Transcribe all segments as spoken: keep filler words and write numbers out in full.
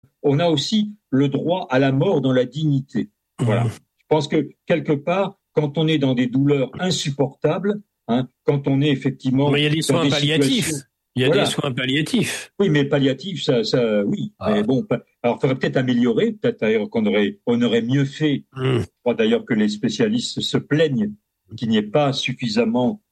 on a aussi le droit à la mort dans la dignité. Voilà. Mmh. Je pense que quelque part, quand on est dans des douleurs insupportables, hein, quand on est effectivement Mais il y a des dans soins des palliatifs. situations, Il y a des voilà. soins palliatifs. Oui, mais palliatif, ça, ça, oui. Mais Ah. bon, alors, il faudrait peut-être améliorer, peut-être d'ailleurs qu'on aurait, on aurait mieux fait. Mmh. Je crois d'ailleurs que les spécialistes se plaignent qu'il n'y ait pas suffisamment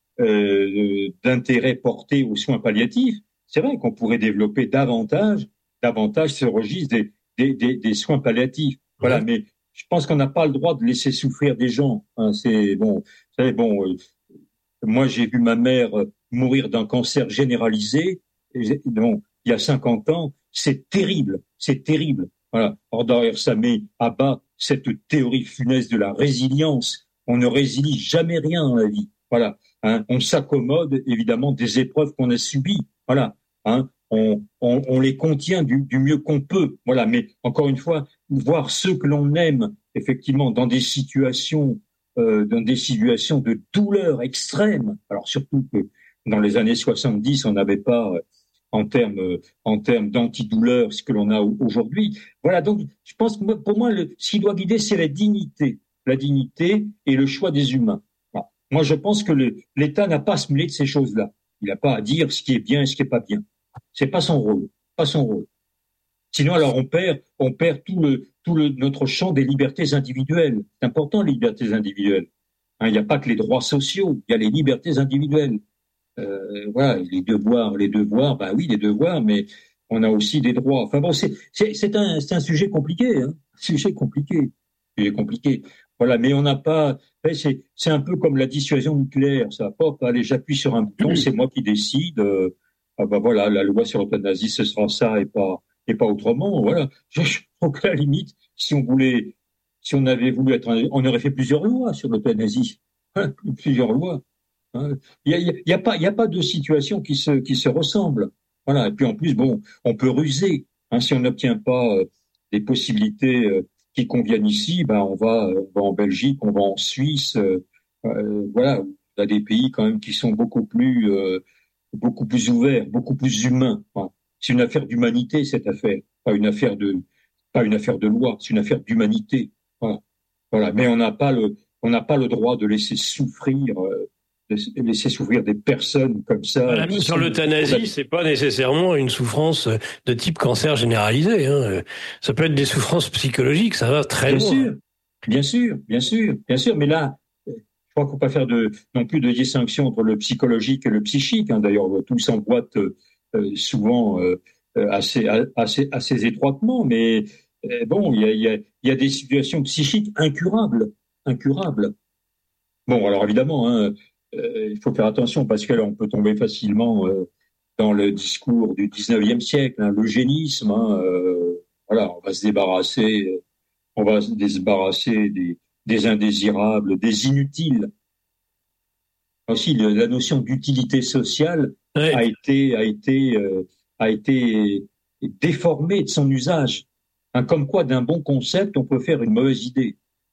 euh, d'intérêt porté aux soins palliatifs. C'est vrai qu'on pourrait développer davantage, davantage ce registre des, des, des, des soins palliatifs. Voilà, Ouais. mais je pense qu'on n'a pas le droit de laisser souffrir des gens. Hein, c'est bon, vous savez, bon. Euh, moi, j'ai vu ma mère mourir d'un cancer généralisé. Et, bon, il y a cinquante ans, c'est terrible, c'est terrible. Voilà. Or, derrière ça met à bas cette théorie funeste de la résilience. On ne résilie jamais rien dans la vie. Voilà. Hein. On s'accommode évidemment des épreuves qu'on a subies. Voilà. Hein. On, on, on les contient du, du mieux qu'on peut. Voilà. Mais encore une fois, voir ceux que l'on aime effectivement dans des situations, euh, dans des situations de douleur extrême. Alors surtout que dans les années soixante-dix, on n'avait pas euh, en termes en termes d'antidouleur ce que l'on a aujourd'hui. Voilà, donc je pense que pour moi, le, ce qui doit guider, c'est la dignité, la dignité et le choix des humains. Voilà. Moi, je pense que le, l'État n'a pas à se mêler de ces choses-là. Il n'a pas à dire ce qui est bien et ce qui est pas bien. C'est pas son rôle, pas son rôle. Sinon, alors on perd, on perd tout le tout le notre champ des libertés individuelles. C'est important les libertés individuelles. Hein, il n'y a pas que les droits sociaux, il y a les libertés individuelles. Euh, voilà, les devoirs, les devoirs, bah oui, les devoirs, mais on a aussi des droits. Enfin bon, c'est c'est c'est un c'est un sujet compliqué, hein, un sujet compliqué, sujet compliqué. Voilà, mais on n'a pas. C'est c'est un peu comme la dissuasion nucléaire, ça. Pop, allez, j'appuie sur un bouton, c'est moi qui décide. Euh, ah bah voilà, la loi sur l'euthanasie, ce sera ça et pas et pas autrement. Voilà. Je, je trouve qu'à la limite, si on voulait, si on avait voulu être, on aurait fait plusieurs lois sur l'euthanasie, hein, plusieurs lois. Hein. Il y a, il y a pas, il y a pas de situation qui se qui se ressemble. Voilà. Et puis en plus, bon, on peut ruser. Hein, si on n'obtient pas euh, des possibilités euh, qui conviennent ici, ben on va, euh, on va en Belgique, on va en Suisse. Euh, euh, voilà, il y a des pays quand même qui sont beaucoup plus euh, beaucoup plus ouverts, beaucoup plus humains. Hein. C'est une affaire d'humanité cette affaire, pas une affaire de pas une affaire de loi, c'est une affaire d'humanité. Voilà. Voilà. Mais on n'a pas le on n'a pas le droit de laisser souffrir. Euh, de laisser souffrir des personnes comme ça. Voilà, même sur l'euthanasie, c'est pas nécessairement une souffrance de type cancer généralisé. Hein. Ça peut être des souffrances psychologiques, ça va très bien loin. Sûr, bien sûr, bien sûr, bien sûr. Mais là, je crois qu'il ne faut pas faire de, non plus de distinction entre le psychologique et le psychique. Hein. D'ailleurs, tout s'emboîte euh, souvent euh, assez, assez, assez étroitement. Mais euh, bon, il y a, y, a, y a des situations psychiques incurables, incurables. Bon, alors évidemment, hein, euh, il faut faire attention parce que là, on peut tomber facilement euh, dans le discours du dix-neuvième siècle, hein, l'eugénisme. Hein, euh, voilà, on va se débarrasser, on va se débarrasser des, des indésirables, des inutiles. Aussi, le, la notion d'utilité sociale ouais. a été a été euh, a été déformée de son usage. Hein, comme quoi, d'un bon concept, on peut faire une mauvaise idée.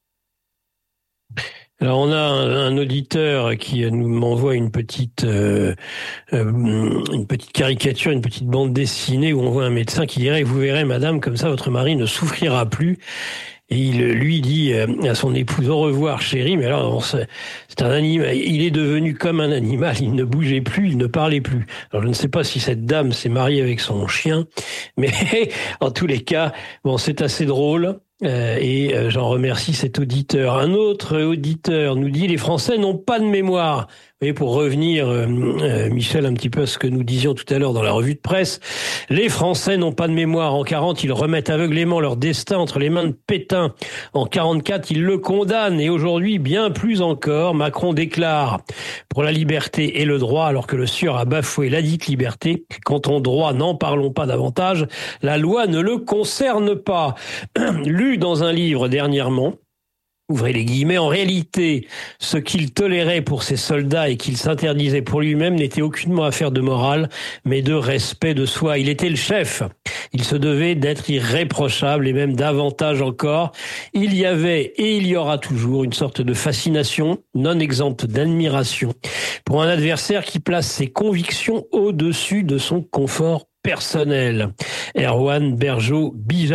Alors on a un, un auditeur qui nous m'envoie une petite euh, euh, une petite caricature, une petite bande dessinée où on voit un médecin qui dirait: vous verrez madame, comme ça votre mari ne souffrira plus. Et il lui dit à son épouse: au revoir chérie. Mais alors c'est un animal, il est devenu comme un animal, il ne bougeait plus, il ne parlait plus. Alors je ne sais pas si cette dame s'est mariée avec son chien, mais en tous les cas, bon, c'est assez drôle. Euh, et euh, j'en remercie cet auditeur. Un autre auditeur nous dit: les Français n'ont pas de mémoire. Vous voyez, pour revenir, euh, euh, Michel, un petit peu à ce que nous disions tout à l'heure dans la revue de presse, les Français n'ont pas de mémoire. En quarante, ils remettent aveuglément leur destin entre les mains de Pétain. En quarante-quatre, ils le condamnent. Et aujourd'hui, bien plus encore, Macron déclare pour la liberté et le droit, alors que le sieur a bafoué la dite liberté. Quant au droit, n'en parlons pas davantage. La loi ne le concerne pas. Lu dans un livre dernièrement, ouvrez les guillemets, en réalité, ce qu'il tolérait pour ses soldats et qu'il s'interdisait pour lui-même n'était aucunement affaire de morale, mais de respect de soi. Il était le chef. Il se devait d'être irréprochable et même davantage encore. Il y avait et il y aura toujours une sorte de fascination non exempte d'admiration pour un adversaire qui place ses convictions au-dessus de son confort personnel. Erwan Bergeau-Bija.